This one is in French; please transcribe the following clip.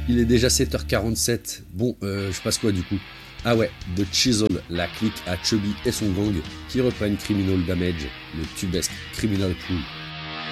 Il est déjà 7h47. Bon, je passe quoi du coup? Ah ouais, The Chisel, la clique à Chubby et son gang qui reprennent Criminal Damage, le tubesque Criminal Crew.